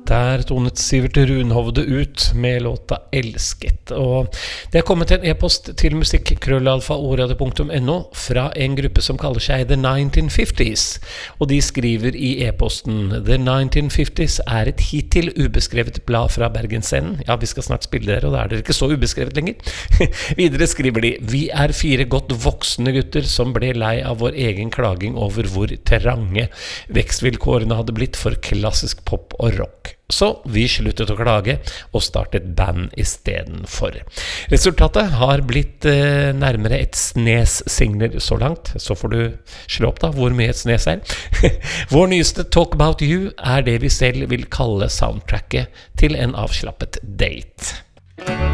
Der tonet Sivert Runhovde ut med låta Elsket. Og det er kommet en e-post til musikk@oradio.no fra en gruppe som kaller seg The 1950s. Og de skriver i e-posten: The 1950s er et hittil ubeskrevet blad fra Bergensscenen. Ja, vi skal snart spille dere, og da er dere ikke så ubeskrevet lenger. Videre skriver de: Vi er 4 godt voksne gutter som ble lei av vår egen klaging over hvor trange vekstvilkårene hadde blitt for klassisk pop og rock. Så vi sluttet å klage og startet band I stedenfor. Resultatet har blitt nærmere et snes singler så langt. Så får du slå opp da hvor mye et snes er. Vår nyeste Talk About You er det vi selv vil kalle soundtracket til en avslappet date.